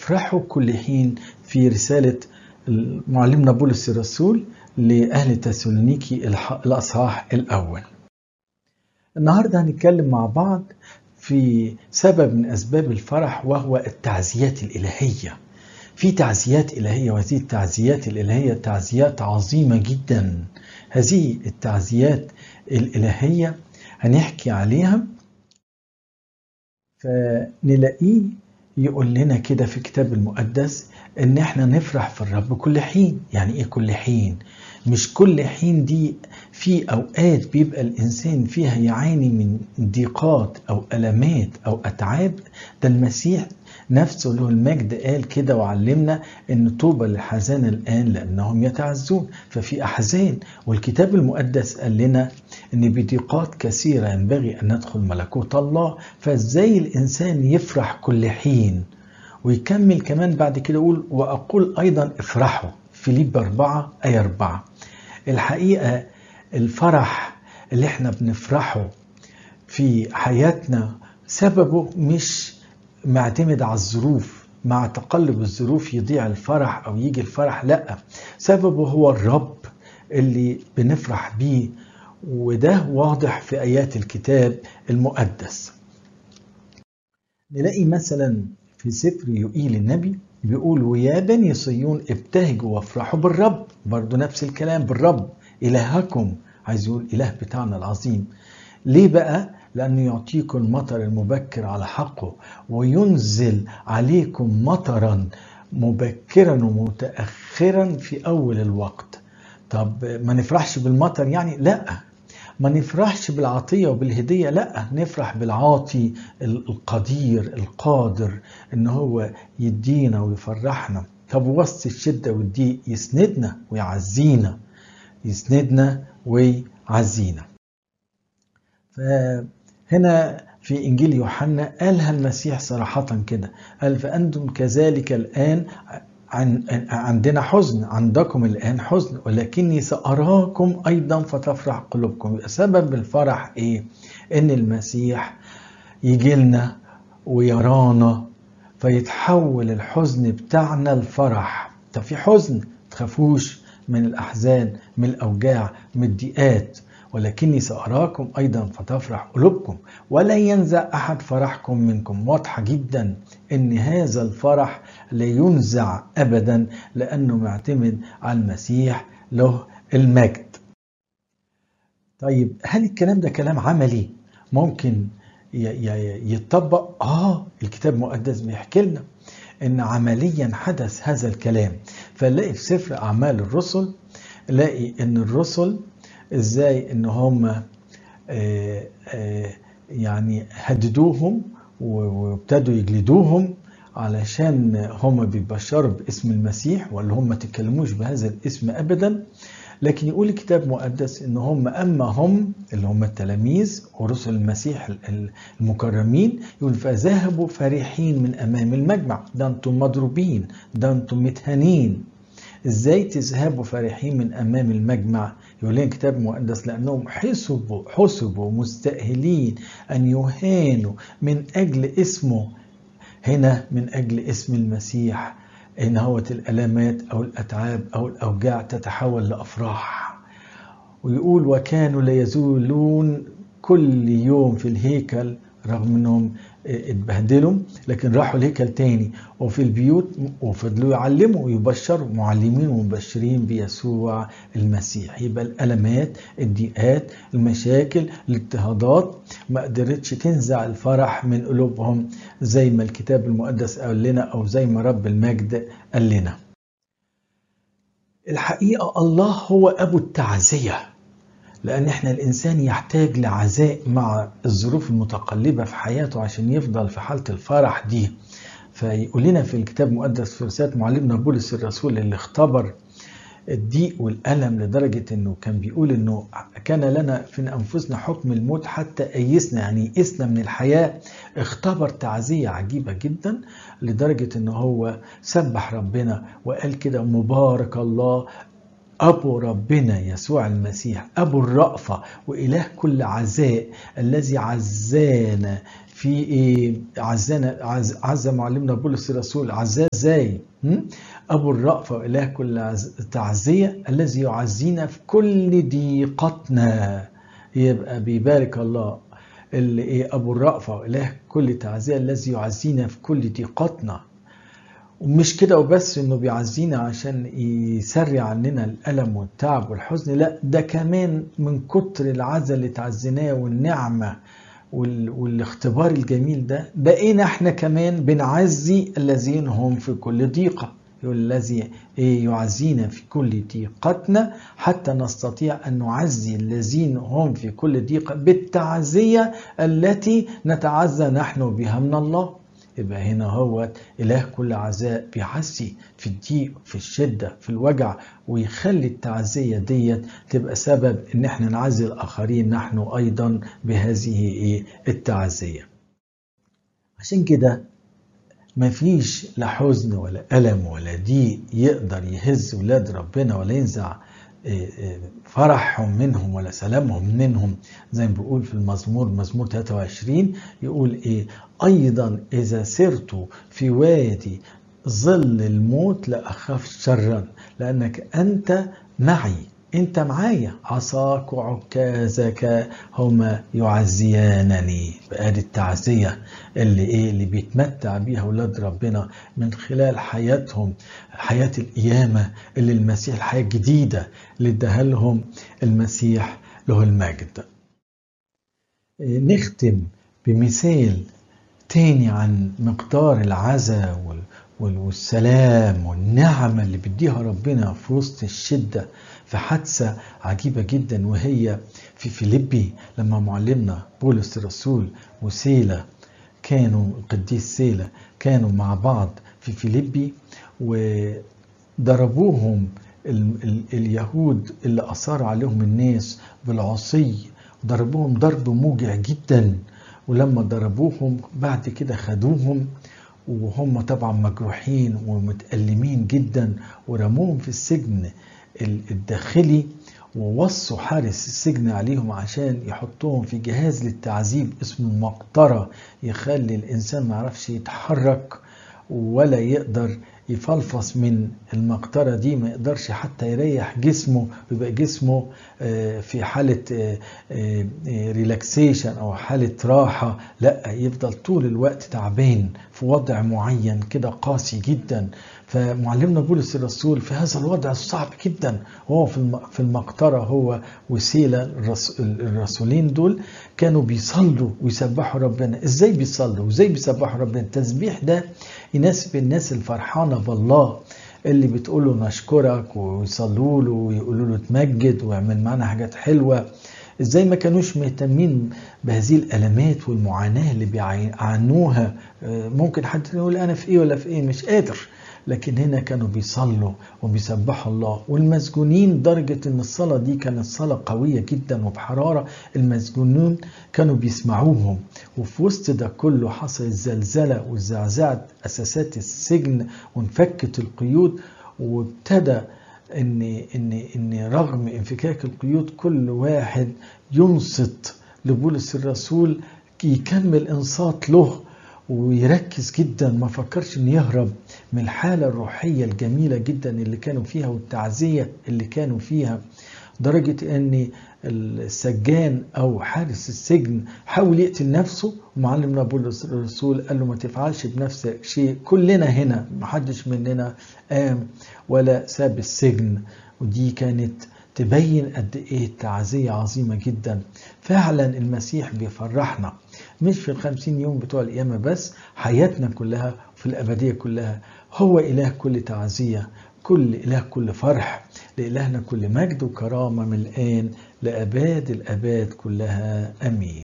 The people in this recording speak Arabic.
افرحوا كل حين في رسالة معلمنا بولس الرسول لأهل تسالونيكي الأصحاح الأول. النهاردة هنتكلم مع بعض في سبب من أسباب الفرح، وهو التعزيات الإلهية. في تعزيات إلهية، وهذه التعزيات الإلهية تعزيات عظيمة جدا. هذه التعزيات الإلهية هنحكي عليها، فنلاقيه يقول لنا كده في الكتاب المقدس ان احنا نفرح في الرب كل حين. يعني ايه كل حين؟ مش كل حين دي في اوقات بيبقى الانسان فيها يعاني من ضيقات او المات او اتعاب. ده المسيح نفسه له المجد قال كده وعلمنا ان طوبى للحزانة الان لانهم يتعزون. ففي احزان، والكتاب المقدس قال لنا ان بضيقات كثيرة ينبغي ان ندخل ملكوت الله. فازاي الانسان يفرح كل حين؟ ويكمل كمان بعد كده يقول واقول ايضا افرحوا. فيليب 4 آية 4. الحقيقة الفرح اللي احنا بنفرحه في حياتنا سببه مش معتمد على الظروف، مع تقلب الظروف يضيع الفرح او يجي الفرح. لا، سببه هو الرب اللي بنفرح بيه، وده واضح في آيات الكتاب المقدس. نلاقي مثلا في سفر يوئيل النبي بيقول ويا بني صيون ابتهجوا وافرحوا بالرب. برضو نفس الكلام، بالرب إلهكم، عايز يقول إله بتاعنا العظيم. ليه بقى؟ لأنه يعطيكم المطر المبكر على حقه، وينزل عليكم مطرا مبكرا ومتأخرا في أول الوقت. طب ما نفرحش بالمطر يعني؟ لا، ما نفرحش بالعطية وبالهدية، لا، نفرح بالعاطي القدير القادر ان هو يدينا ويفرحنا. طب وسط الشدة والضيق يسندنا ويعزينا، يسندنا ويعزينا. فهنا في إنجيل يوحنا قالها المسيح صراحة كده، قال فأنتم كذلك الآن عندنا حزن، عندكم الآن حزن ولكني سأراكم أيضا فتفرح قلوبكم. سبب الفرح إيه؟ إن المسيح يجي لنا ويرانا فيتحول الحزن بتاعنا الفرح. طب في حزن، تخافوش من الأحزان، من الأوجاع، من الضيقات، ولكني سأراكم أيضا فتفرح قلوبكم ولا ينزع أحد فرحكم منكم. واضحة جدا إن هذا الفرح لا ينزع أبدا، لأنه معتمد على المسيح له المجد. طيب هل الكلام ده كلام عملي ممكن يتطبق؟ الكتاب المقدس بيحكي لنا إن عمليا حدث هذا الكلام. فنلاقي في سفر أعمال الرسل، نلاقي إن الرسل ازاي ان هم يعني هددوهم وابتدوا يجلدوهم علشان هم بيبشروا باسم المسيح، ولا هم ما تكلموش بهذا الاسم ابدا. لكن يقول الكتاب المقدس ان هم اما هم اللي هم التلاميذ ورسل المسيح المكرمين، يقول فذهبوا فرحين من امام المجمع. ده انتم مضروبين، ده انتم متهانين، ازاي تذهبوا فرحين من امام المجمع؟ يقول لنا الكتاب المقدس لانهم حسبوا مستأهلين ان يهانوا من اجل اسمه. هنا من اجل اسم المسيح، ان هوت الالامات او الاتعاب او الاوجاع تتحول لافراح. ويقول وكانوا لا يزولون كل يوم في الهيكل، رغم انهم اتبهدلوا لكن راحوا الهيكل تاني وفي البيوت وفضلوا يعلموا ويبشروا، معلمين ومبشرين بيسوع المسيح. يبقى الألمات، الضيقات، المشاكل، الاضطهادات ما قدرتش تنزع الفرح من قلوبهم زي ما الكتاب المقدس قال لنا، او زي ما رب المجد قال لنا. الحقيقة الله هو أبو التعزية، لأن احنا الإنسان يحتاج لعزاء مع الظروف المتقلبة في حياته عشان يفضل في حالة الفرح دي. فيقول لنا في الكتاب المقدس في رسالة معلمنا بولس الرسول اللي اختبر الضيق والألم لدرجة انه كان بيقول انه كان لنا في انفسنا حكم الموت حتى ايسنا، يعني يئسنا من الحياة. اختبر تعزية عجيبة جدا لدرجة انه هو سبح ربنا وقال كده مبارك الله أبو ربنا يسوع المسيح، أبو الرأفة وإله كل عزاء، الذي عزانا في إيه عزانا عز معلمنا بولس الرسول. عزاه ازاي؟ أبو الرأفة وإله كل تعزية الذي يعزينا في كل ضيقتنا. يبقى بيبارك الله اللي إيه أبو الرأفة وإله كل تعزية الذي يعزينا في كل ضيقتنا. ومش كده وبس انه بيعزينا عشان يسرع عننا الألم والتعب والحزن، لا ده كمان من كتر العزة اللي تعزيناه والنعمة والاختبار الجميل ده بقينا احنا كمان بنعزي الذين هم في كل ضيقة. الذي يعزينا في كل ضيقتنا حتى نستطيع أن نعزي الذين هم في كل ضيقة بالتعزية التي نتعزى نحن بها من الله. يبقى هنا هو إله كل عزاء بيعزي في الضيق في الشدة في الوجع، ويخلي التعزية ديت تبقى سبب ان احنا نعزي الآخرين نحن أيضا بهذه التعزية. عشان كده مفيش لا حزن ولا ألم ولا ضيق يقدر يهز ولاد ربنا ولا ينزع فرحهم منهم ولا سلامهم منهم. زي ما بيقول في مزمور 23 يقول ايه ايضا اذا سرت في وادي ظل الموت لا اخاف شرا لانك انت معي. انت معايا، عصاك وعكازك هما يعزيانني. بقى دي التعزية اللي بيتمتع بيها اولاد ربنا من خلال حياتهم، حياة القيامة اللي المسيح، الحياة الجديدة اللي اداها لهم المسيح له المجد. نختم بمثال تاني عن مقدار العزاء والسلام والنعمة اللي بيديها ربنا في وسط الشدة، في حادثة عجيبة جدا وهي في فيليبي لما معلمنا بولس الرسول وسيلة كانوا القديس سيلة كانوا مع بعض في فيليبي، وضربوهم اليهود اللي أثار عليهم الناس بالعصي، ضربوهم ضرب موجع جدا. ولما ضربوهم بعد كده خدوهم وهم طبعا مجروحين ومتألمين جدا، ورموهم في السجن الداخلي، ووصوا حارس السجن عليهم عشان يحطوهم في جهاز للتعذيب اسمه المقطرة، يخلي الإنسان ما يعرفش يتحرك ولا يقدر يفلفص من المقطرة دي، ما يقدرش حتى يريح جسمه، ويبقى جسمه في حالة ريلاكسيشن أو حالة راحة، لا يفضل طول الوقت تعبان في وضع معين كده قاسي جدا. فمعلمنا بولس الرسول في هذا الوضع الصعب جدا وهو في المقطرة، هو وسيلة الرسولين دول كانوا بيصلوا ويسبحوا ربنا. ازاي بيصلوا وازاي بيسبحوا ربنا؟ التسبيح ده يناسب الناس الفرحانة بالله اللي بتقوله نشكرك ويصلوا له ويقولوا له تمجد ويعمل معنا حاجات حلوة. ازاي ما كانوش مهتمين بهذه الألمات والمعاناة اللي بيعانوها؟ ممكن حد يقول انا في ايه ولا في ايه مش قادر، لكن هنا كانوا بيصلوا وبيسبحوا الله. والمسجونين درجة ان الصلاة دي كانت صلاة قوية جدا وبحرارة، المسجونون كانوا بيسمعوهم. وفي وسط ده كله حصل الزلزلة وزعزعت أساسات السجن وانفكت القيود، وابتدى ان رغم انفكاك القيود كل واحد ينصت لبولس الرسول، يكمل انصات له ويركز جدا، ما فكرش ان يهرب من الحالة الروحية الجميلة جدا اللي كانوا فيها والتعزية اللي كانوا فيها. درجة ان السجان او حارس السجن حاول يقتل نفسه، ومعلمنا بولس الرسول قال له ما تفعلش بنفسك شيء، كلنا هنا محدش مننا قام ولا ساب السجن. ودي كانت تبين قد ايه التعزية عظيمة جدا. فعلا المسيح بيفرحنا مش في 50 يوم بتوع القيامة بس، حياتنا كلها في الأبدية كلها. هو إله كل تعزية، كل إله كل فرح، لإلهنا كل مجد وكرامة من الآن لأباد الأباد كلها، أمين.